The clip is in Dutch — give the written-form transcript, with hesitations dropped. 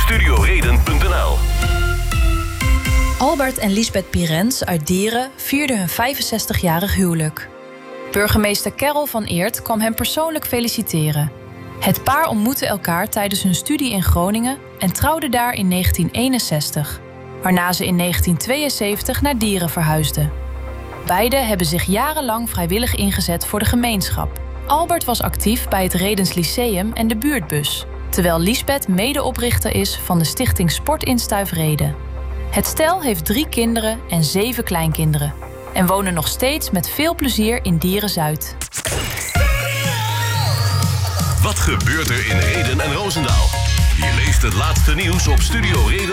StudioReden.nl. Albert en Liesbeth Pirens uit Dieren vierden hun 65-jarig huwelijk. Burgemeester Carol van Eert kwam hem persoonlijk feliciteren. Het paar ontmoette elkaar tijdens hun studie in Groningen en trouwden daar in 1961, waarna ze in 1972 naar Dieren verhuisden. Beiden hebben zich jarenlang vrijwillig ingezet voor de gemeenschap. Albert was actief bij het Redens Lyceum en de buurtbus, terwijl Liesbeth medeoprichter is van de stichting Sport in Stuyfreden. Het stel heeft 3 kinderen en 7 kleinkinderen en wonen nog steeds met veel plezier in Dieren-Zuid. Wat gebeurt er in Rheden en Roosendaal? Je leest het laatste nieuws op StudioReden.